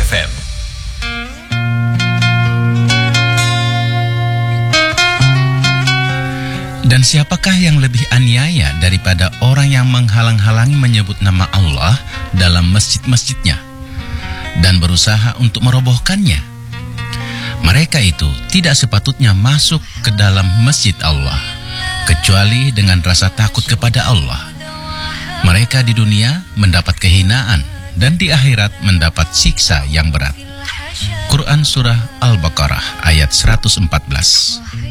FM. Dan siapakah yang lebih aniaya daripada orang yang menghalang-halangi menyebut nama Allah dalam masjid-masjidnya dan berusaha untuk merobohkannya? Mereka itu tidak sepatutnya masuk ke dalam masjid Allah, kecuali dengan rasa takut kepada Allah. Mereka di dunia mendapat kehinaan dan di akhirat mendapat siksa yang berat. Quran Surah Al-Baqarah ayat 114.